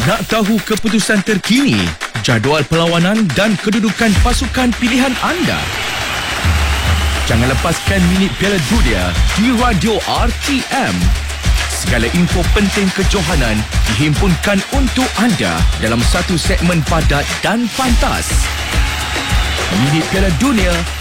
Nak tahu keputusan terkini, jadual perlawanan dan kedudukan pasukan pilihan anda? Jangan lepaskan minit Piala Dunia di Radio RTM. Segala info penting kejohanan dihimpunkan untuk anda dalam satu segmen padat dan pantas. Minit Piala Dunia